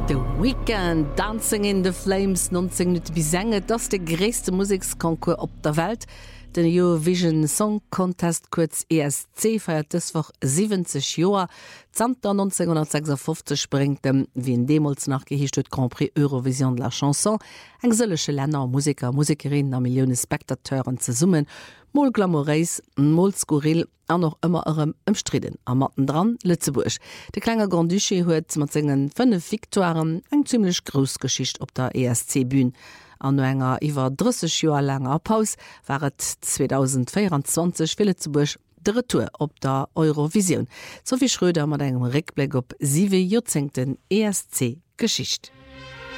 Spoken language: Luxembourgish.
The Weekend, Dancing in the Flames 19 bis senge, das der größte Musikskonkurs op der Welt. Den Eurovision Song Contest kurz ESC feiert desfach 70 Joer. Zamter 1956 springt dem, wie in Demos nach gehicht Grand Prix Eurovision de la Chanson, eng sëllesche Länner, Musiker, Musikerinnen a Millioune Spektateuren ze summen, moll glamoureis, moll skurril, an noch immer ëmstriden. Am Matten dran, Lützeburg. De klenger Grand Duché huet mat segen 5 Viktoren eng ziemlich Grousgeschicht op der ESC-Bühn. An no enger iwwer 30 Joer langer Paus waret 2024 Lützeburg de Retour op der Eurovision. Sophie Schröder mat engem Rückblick op 7 Jozenten ESC-Geschicht.